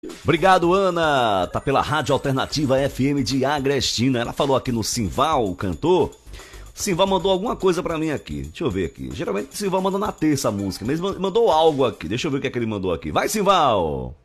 Obrigado, Ana. Tá pela Rádio Alternativa FM de Agrestina. Ela falou aqui no Simval, o cantor. O Simval mandou alguma coisa pra mim aqui. Deixa eu ver aqui. Geralmente o Simval manda na terça a música, mas mandou algo aqui. Deixa eu ver o que é que ele mandou aqui. Vai, Simval!